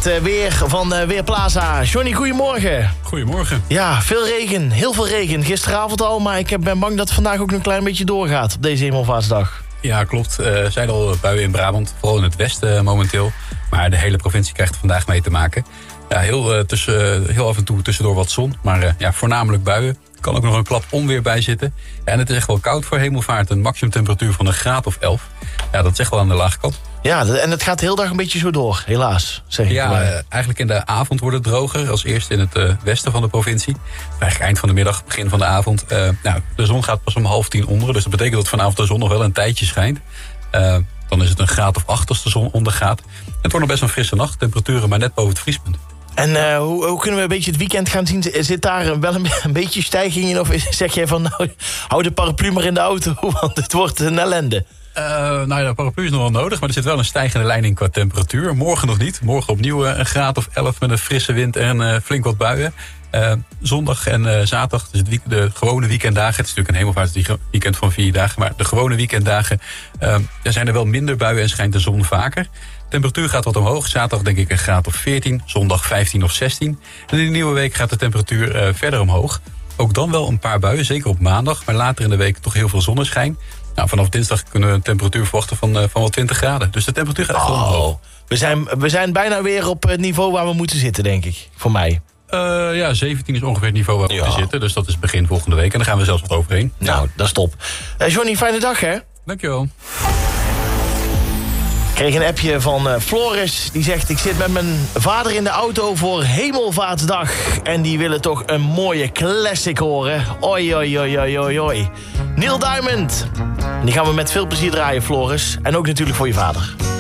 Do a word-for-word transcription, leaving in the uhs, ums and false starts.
het uh, weer van uh, Weerplaza. Johnny, goedemorgen. Goedemorgen. Ja, veel regen, heel veel regen. Gisteravond al, maar ik ben bang dat het vandaag ook een klein beetje doorgaat op deze Hemelvaartsdag. Ja, klopt. Uh, er zijn al buien in Brabant, vooral in het westen uh, momenteel. Maar de hele provincie krijgt er vandaag mee te maken. Ja, heel, uh, tussen, uh, heel af en toe tussendoor wat zon, maar uh, ja, voornamelijk buien. Er kan ook nog een klap onweer bij zitten. Ja, en het is echt wel koud voor Hemelvaart. Een maximumtemperatuur van een graad of elf. Ja, dat is echt wel aan de lage kant. Ja, en het gaat de hele dag een beetje zo door, helaas, zeg ik. Ja, uh, eigenlijk in de avond wordt het droger. Als eerst in het uh, westen van de provincie. Eigenlijk eind van de middag, begin van de avond. Uh, nou, de zon gaat pas om half tien onder. Dus dat betekent dat vanavond de zon nog wel een tijdje schijnt. Uh, dan is het een graad of acht als de zon ondergaat. Het wordt nog best een frisse nacht. Temperaturen maar net boven het vriespunt. En uh, hoe, hoe kunnen we een beetje het weekend gaan zien? Zit daar wel een, een beetje stijging in? Of zeg jij van, nou, hou de paraplu maar in de auto, want het wordt een ellende? Uh, nou ja, de paraplu is nog wel nodig, maar er zit wel een stijgende lijn in qua temperatuur. Morgen nog niet. Morgen opnieuw uh, een graad of elf met een frisse wind en uh, flink wat buien. Uh, zondag en uh, zaterdag, dus het week, de gewone weekenddagen. Het is natuurlijk een hemelvaartsweekend van vier dagen, maar de gewone weekenddagen, uh, er zijn er wel minder buien en schijnt de zon vaker. De temperatuur gaat wat omhoog. Zaterdag denk ik een graad of veertien, zondag vijftien of zestien. En in de nieuwe week gaat de temperatuur uh, verder omhoog. Ook dan wel een paar buien, zeker op maandag, maar later in de week toch heel veel zonneschijn. Nou, vanaf dinsdag kunnen we een temperatuur verwachten van, uh, van wel twintig graden. Dus de temperatuur gaat echt wel omhoog. We zijn, we zijn bijna weer op het niveau waar we moeten zitten, denk ik. Voor mij. Uh, ja, zeventien is ongeveer het niveau waar we ja. moeten zitten. Dus dat is begin volgende week. En dan gaan we zelfs wat overheen. Nou, ja. Dat is top. Uh, Johnny, fijne dag, hè? Dankjewel. Ik kreeg een appje van uh, Floris. Die zegt, ik zit met mijn vader in de auto voor Hemelvaartsdag. En die willen toch een mooie classic horen. Oi, oi, oi, oi, oi, oi. Neil Diamond. En die gaan we met veel plezier draaien, Floris. En ook natuurlijk voor je vader.